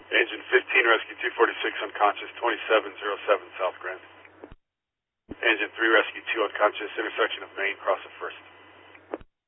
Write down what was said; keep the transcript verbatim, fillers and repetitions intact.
Engine fifteen, Rescue two forty-six, unconscious, twenty-seven oh seven South Grand. Engine three, Rescue two, unconscious, intersection of Main, cross at first.